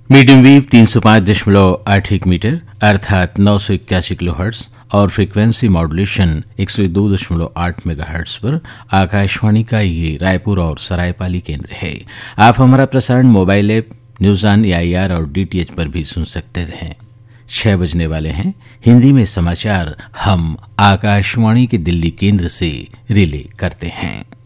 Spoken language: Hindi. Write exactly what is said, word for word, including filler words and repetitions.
मीडियम वेव तीन सौ पाँच दशमलव आठ एक मीटर अर्थात नौ सौ इक्यासी किलो हर्ट्ज और फ्रीक्वेंसी मॉड्यूलेशन एक सौ दो दशमलव आठ मेगा हर्ट्ज पर आकाशवाणी का ये रायपुर और सरायपाली केंद्र है। आप हमारा प्रसारण mobile app news on A I R और डी टी एच पर भी सुन सकते हैं। छह बजने वाले हैं। हिंदी में समाचार हम आकाशवाणी के दिल्ली केंद्र से रिले करते हैं।